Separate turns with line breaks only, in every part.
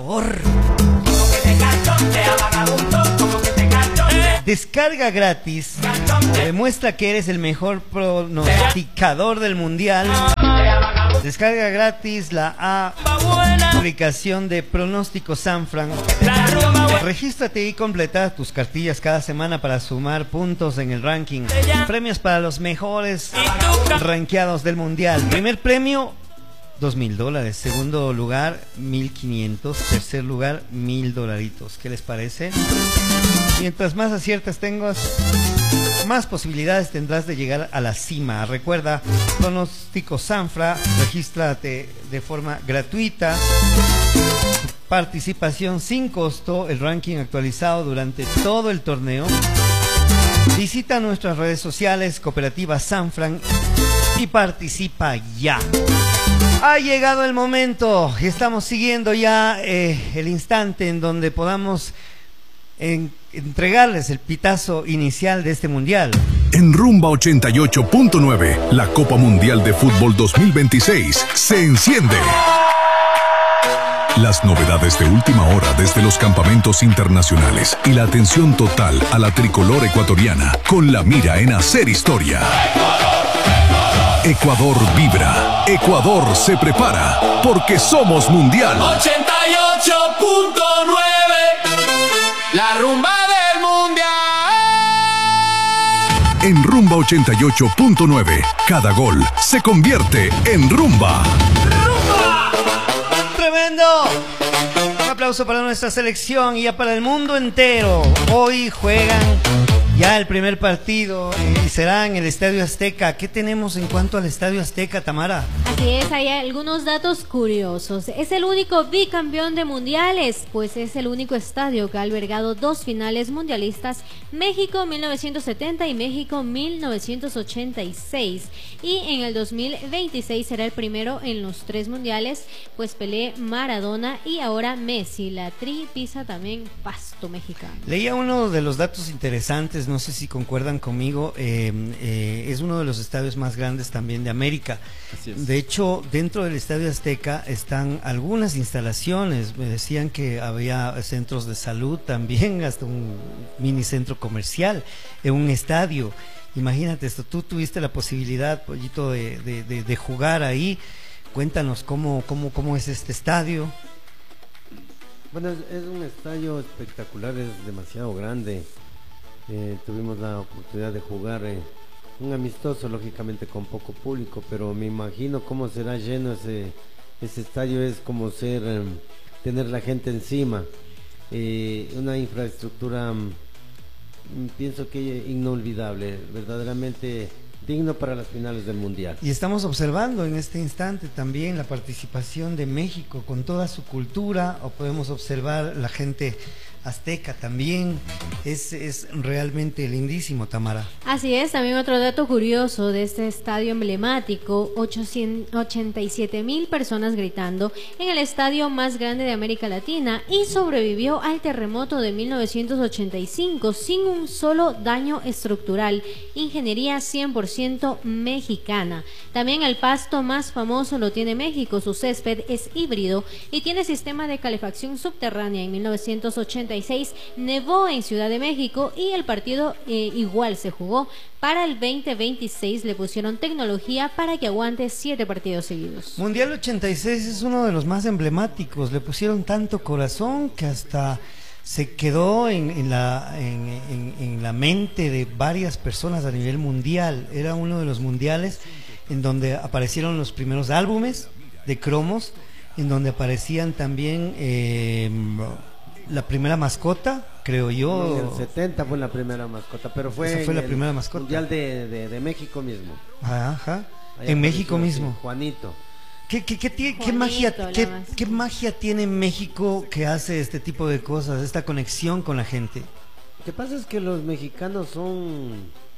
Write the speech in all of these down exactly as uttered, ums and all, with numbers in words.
sabor. Descarga gratis. Demuestra que eres el mejor pronosticador del mundial. Descarga gratis la aplicación de Pronóstico Sanfran. Regístrate y completa tus cartillas cada semana para sumar puntos en el ranking. Premios para los mejores rankeados del mundial. Primer premio, dos mil dólares. Segundo lugar, mil quinientos. Tercer lugar, mil dolaritos. ¿Qué les parece? Mientras más aciertas tengas, más posibilidades tendrás de llegar a la cima. Recuerda, Pronóstico Sanfra, regístrate de forma gratuita. Participación sin costo, el ranking actualizado durante todo el torneo. Visita nuestras redes sociales, Cooperativa Sanfran, y participa ya. Ha llegado el momento y estamos siguiendo ya eh, el instante en donde podamos en, entregarles el pitazo inicial de este mundial.
En Rumba ochenta y ocho punto nueve, la Copa Mundial de Fútbol dos mil veintiséis se enciende. Las novedades de última hora desde los campamentos internacionales y la atención total a la tricolor ecuatoriana con la mira en hacer historia. Ecuador vibra, Ecuador se prepara, porque somos mundial.
ochenta y ocho punto nueve, la rumba del mundial.
En Rumba ochenta y ocho punto nueve, cada gol se convierte en rumba.
¡Rumba!
¡Tremendo! Un aplauso para nuestra selección y ya para el mundo entero. Hoy juegan ya el primer partido y será en el Estadio Azteca. ¿Qué tenemos en cuanto al Estadio Azteca, Tamara?
Así es, hay algunos datos curiosos. Es el único bicampeón de mundiales, pues es el único estadio que ha albergado dos finales mundialistas, México mil novecientos setenta y México mil novecientos ochenta y seis. Y en el dos mil veintiséis será el primero en los tres mundiales, pues Pelé, Maradona y ahora Messi. La tri pisa también pasto mexicano.
Leía uno de los datos interesantes, no sé si concuerdan conmigo, eh, eh, es uno de los estadios más grandes también de América.
Así es.
De hecho, dentro del Estadio Azteca están algunas instalaciones. Me decían que había centros de salud también, hasta un mini centro comercial en un estadio. Imagínate esto, tú tuviste la posibilidad, Pollito, de, de, de, de jugar ahí. Cuéntanos cómo, cómo, cómo es este estadio.
Bueno, es, es un estadio espectacular, es demasiado grande. Eh, tuvimos la oportunidad de jugar eh, un amistoso, lógicamente con poco público, pero me imagino cómo será lleno ese, ese estadio. Es como ser, eh, tener la gente encima, eh, una infraestructura, mm, pienso que inolvidable, verdaderamente digno para las finales del mundial.
Y estamos observando en este instante también la participación de México con toda su cultura, o podemos observar la gente azteca también. Es, es realmente lindísimo, Tamara.
Así es, también otro dato curioso de este estadio emblemático: ochenta y siete mil personas gritando en el estadio más grande de América Latina, y sobrevivió al terremoto de mil novecientos ochenta y cinco sin un solo daño estructural. Ingeniería cien por ciento mexicana. También el pasto más famoso lo tiene México, su césped es híbrido y tiene sistema de calefacción subterránea. En mil novecientos ochenta y seis nevó en Ciudad de México y el partido eh, igual se jugó. Para el veinte veintiséis le pusieron tecnología para que aguante siete partidos seguidos.
Mundial ochenta y seis es uno de los más emblemáticos, le pusieron tanto corazón que hasta se quedó en, en, la, en, en, en la mente de varias personas a nivel mundial. Era uno de los mundiales en donde aparecieron los primeros álbumes de cromos, en donde aparecían también eh, la primera mascota, creo yo.
En el setenta fue la primera mascota, pero fue,
Esa fue
en
la
el
primera mascota.
Mundial de, de, de México mismo.
Ajá, ajá.
Allá
En México
apareció,
mismo.
sí, Juanito.
¿Qué, qué, qué, tie- qué
Juanito,
magia,
la
qué,
más.
qué magia tiene México que hace este tipo de cosas, esta conexión con la gente?
Lo que pasa es que los mexicanos son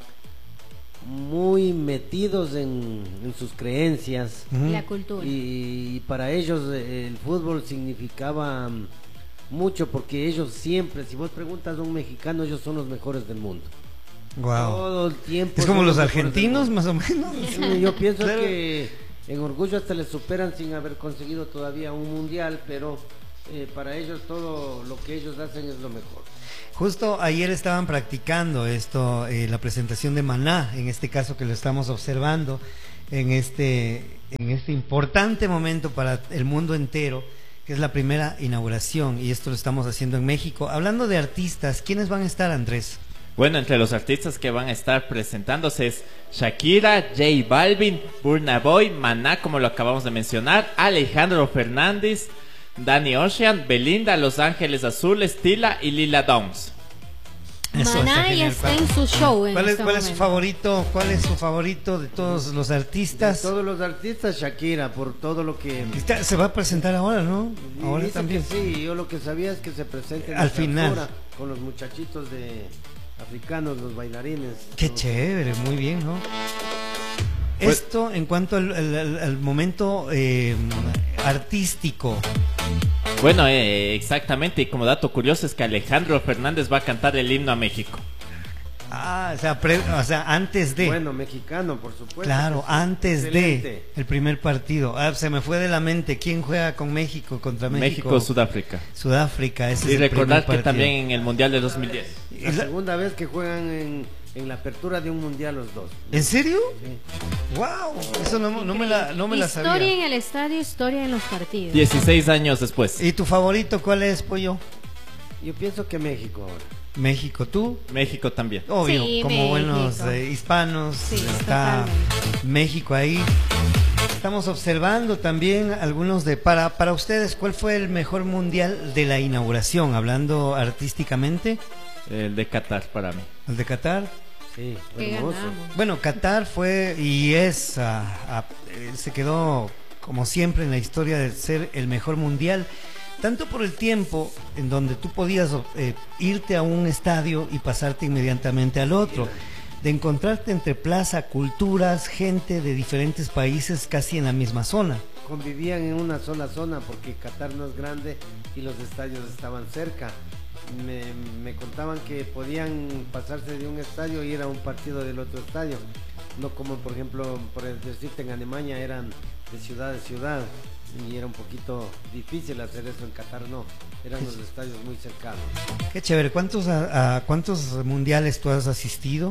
muy metidos en, en sus creencias.
Ujú.
La cultura.
Y, y para ellos eh, el fútbol significaba mm, mucho, porque ellos siempre, si vos preguntas a un mexicano, ellos son los mejores del mundo.
Wow.
Todo el tiempo.
Es como
son
los
mejores del
argentinos,
mundo.
más o menos.
Sí, yo pienso
Claro.
que en orgullo hasta les superan sin haber conseguido todavía un mundial, pero eh, para ellos todo lo que ellos hacen es lo mejor.
Justo ayer estaban practicando esto, eh, la presentación de Maná, en este caso que lo estamos observando en este, en este importante momento para el mundo entero, que es la primera inauguración, y esto lo estamos haciendo en México. Hablando de artistas, ¿quiénes van a estar, Andrés?
Bueno, entre los artistas que van a estar presentándose es Shakira, J Balvin, Burna Boy, Maná, como lo acabamos de mencionar, Alejandro Fernández, Danny Ocean, Belinda, Los Ángeles Azules, Tila y Lila Downs.
Eso,
Maná ya está en su show. En
¿Cuál, es,
este
¿Cuál es su
momento.
favorito? ¿Cuál es su favorito de todos los artistas?
De todos los artistas, Shakira, por todo lo que...
Está- se va a presentar ahora, ¿no?
Y
Ahora
dice
también.
que sí, yo lo que sabía es que se presente en
Al
la
final.
clausura con los muchachitos de africanos, los bailarines.
Qué
¿no?
chévere, muy bien, ¿no?
Pues-
Esto en cuanto al, al- al- al momento eh, artístico.
Bueno, eh, exactamente, y como dato curioso es que Alejandro Fernández va a cantar el himno a México.
Ah, o sea, pre- o sea, antes de.
Bueno, mexicano, por supuesto.
Claro,
que sí.
antes
Excelente.
de el primer partido. Ah, se me fue de la mente. ¿Quién juega con México contra México?
México, Sudáfrica.
Sudáfrica. Ese
Y
es el
recordar
primer
que
partido.
también en el Mundial de dos mil diez.
Y
La
la-
segunda vez que juegan en, en la apertura de un mundial los dos.
¿En serio?
Sí.
Wow, eso no, no me la, no me la
Historia
sabía.
en el estadio, historia en los partidos.
dieciséis años después.
¿Y tu favorito cuál es, Pollo?
Yo pienso que México ahora.
México, ¿tú?
México también.
Obvio,
Sí,
como
México.
buenos eh, hispanos,
Sí,
está
totalmente.
México ahí. Estamos observando también algunos de... Para, para ustedes, ¿cuál fue el mejor mundial de la inauguración? Hablando artísticamente,
El de Qatar para mí.
el de Qatar.
Sí,
Que
hermoso.
ganamos.
Bueno, Qatar fue y es, ah, ah, eh, se quedó como siempre en la historia de ser el mejor mundial, tanto por el tiempo en donde tú podías eh, irte a un estadio y pasarte inmediatamente al otro, de encontrarte entre plaza, culturas, gente de diferentes países casi en la misma zona.
Convivían en una sola zona porque Qatar no es grande y los estadios estaban cerca. Me, me contaban que podían pasarse de un estadio e ir a un partido del otro estadio. No como por ejemplo, por decirte, en Alemania eran de ciudad a ciudad y era un poquito difícil hacer eso. En Qatar no, eran los estadios muy cercanos.
Qué chévere. ¿Cuántos, a, a cuántos mundiales tú has asistido?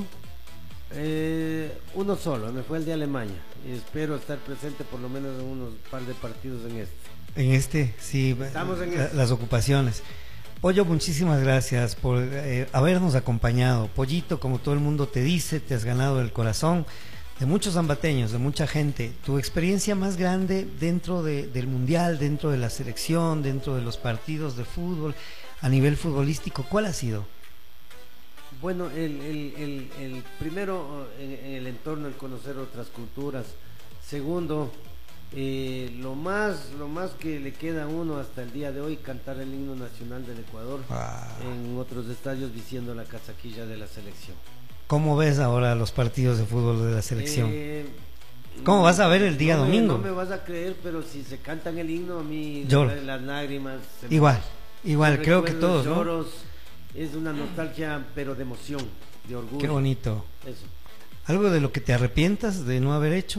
Eh, uno solo, me fue el de Alemania y espero estar presente por lo menos en unos par de partidos en este.
En este, sí,
Estamos en
la-
este.
las ocupaciones. Pollo, muchísimas gracias por eh, habernos acompañado. Pollito, como todo el mundo te dice, te has ganado el corazón de muchos zambateños, de mucha gente. Tu experiencia más grande dentro de, del mundial, dentro de la selección, dentro de los partidos de fútbol, a nivel futbolístico, ¿cuál ha sido?
Bueno, el, el, el, el primero, en, en el entorno, el conocer otras culturas. Segundo, eh, lo más lo más que le queda a uno hasta el día de hoy, cantar el himno nacional del Ecuador
Ah.
en otros estadios vistiendo la casaquilla de la selección.
¿Cómo ves ahora los partidos de fútbol de la selección?
Eh,
¿Cómo vas a ver el día
no me-
domingo?
no me vas a creer, pero si se cantan el himno, a mí
Lloro.
las lágrimas... se me-
Igual, igual, creo que
recuerdos,
todos, ¿no?
lloros, es una nostalgia, pero de emoción, de orgullo.
Qué bonito.
Eso.
¿Algo de lo que te arrepientas de no haber hecho?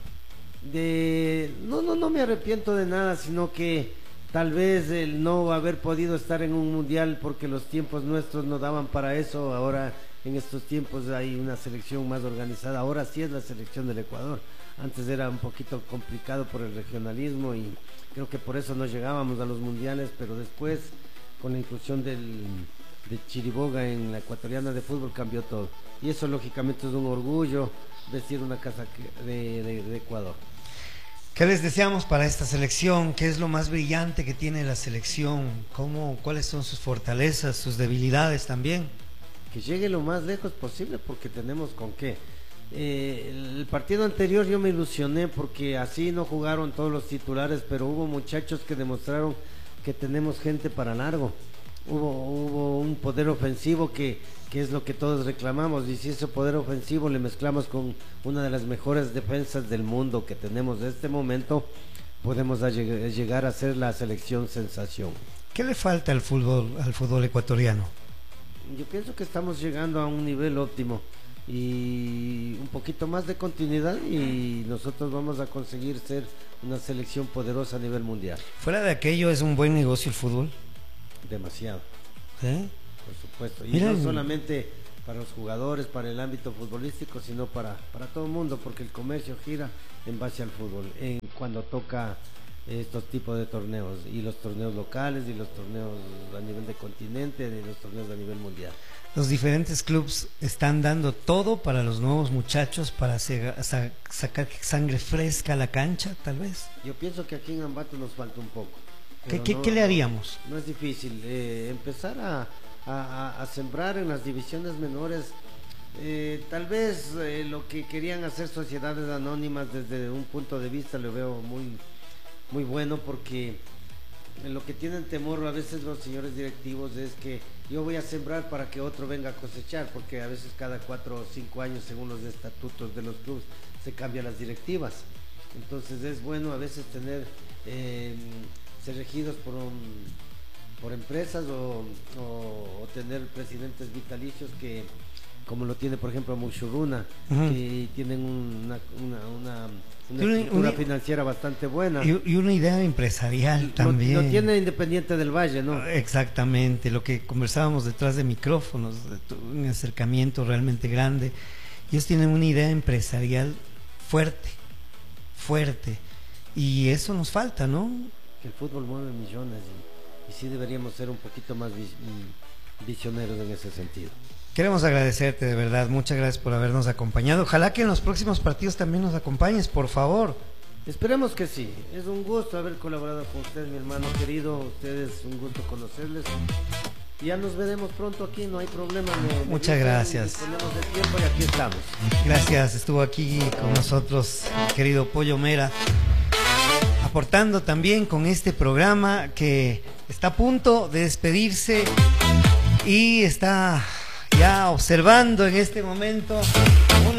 De no no no me arrepiento de nada, sino que tal vez el no haber podido estar en un mundial porque los tiempos nuestros no daban para eso. Ahora en estos tiempos hay una selección más organizada. Ahora sí es la selección del Ecuador. Antes era un poquito complicado por el regionalismo y creo que por eso no llegábamos a los mundiales, pero después con la inclusión del de Chiriboga en la ecuatoriana de fútbol cambió todo. Y eso lógicamente es un orgullo vestir una casa que- de, de- de Ecuador.
¿Qué les deseamos para esta selección? ¿Qué es lo más brillante que tiene la selección? ¿Cómo, ¿Cuáles son sus fortalezas, sus debilidades también?
Que llegue lo más lejos posible porque tenemos con qué. Eh, el partido anterior yo me ilusioné porque así no jugaron todos los titulares, pero hubo muchachos que demostraron que tenemos gente para largo. Hubo, hubo un poder ofensivo que, que es lo que todos reclamamos, y si ese poder ofensivo le mezclamos con una de las mejores defensas del mundo que tenemos en este momento, podemos a lleg- llegar a ser la selección sensación.
¿Qué le falta al fútbol, al fútbol ecuatoriano?
Yo pienso que estamos llegando a un nivel óptimo. y un poquito más de continuidad y nosotros vamos a conseguir ser una selección poderosa a nivel mundial.
Fuera de aquello, es un buen negocio el fútbol.
Demasiado.
¿Eh?
Por supuesto. Y
Miren,
no solamente para los jugadores, para el ámbito futbolístico, sino para, para todo el mundo, porque el comercio gira en base al fútbol, en cuando toca estos tipos de torneos, y los torneos locales, y los torneos a nivel de continente, y los torneos a nivel mundial.
los diferentes clubes están dando todo para los nuevos muchachos, para se- sa- sacar sangre fresca a la cancha, tal vez.
Yo pienso que aquí en Ambato nos falta un poco.
¿Qué,
pero
qué-
no-
qué le haríamos?
No es difícil. eh, empezar a, a- a- a sembrar en las divisiones menores. eh, tal vez eh, lo que querían hacer sociedades anónimas desde un punto de vista lo veo muy, muy bueno, porque en lo que tienen temor a veces los señores directivos es que yo voy a sembrar para que otro venga a cosechar, porque a veces cada cuatro o cinco años, según los estatutos de los clubes, se cambian las directivas. Entonces es bueno a veces tener eh, ser regidos por un, por empresas o, o- o tener presidentes vitalicios que, como lo tiene por ejemplo Mushuruna,
Ujú.
que tienen una, una, una, una
Una-
estructura
una-
financiera bastante buena.
Y, y una idea empresarial
Lo-
también.
Lo, tiene Independiente del Valle, ¿no?
Exactamente, lo que conversábamos detrás de micrófonos, de tu- un acercamiento realmente grande. Ellos tienen una idea empresarial fuerte, fuerte, y eso nos falta, ¿no?
Que el fútbol mueve millones y, y sí deberíamos ser un poquito más vis- mm, visioneros en ese sentido.
Queremos agradecerte de verdad, muchas gracias por habernos acompañado. Ojalá que en los próximos partidos también nos acompañes, por favor.
Esperemos que sí. Es un gusto haber colaborado con usted, mi hermano querido. Ustedes, un gusto conocerles. Ya nos veremos pronto aquí, no hay problema. Me- me
Muchas
dicen,
gracias.
disponemos de tiempo y aquí estamos.
Gracias, estuvo aquí con nosotros el querido Pollo Mera, aportando también con este programa que está a punto de despedirse y está ya observando en este momento una